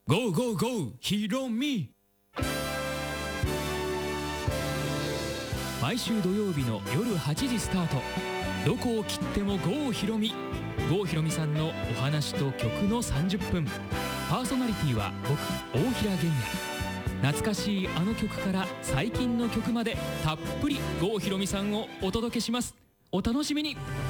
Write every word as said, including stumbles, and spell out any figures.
ゴーゴーゴーひろみ。毎週土曜日の夜はちじスタート。どこを切っても郷ひろみ。郷ひろみさんのお話と曲のさんじゅっぷん。パーソナリティは僕、大平玄也。懐かしいあの曲から最近の曲までたっぷり郷ひろみさんをお届けします。お楽しみに。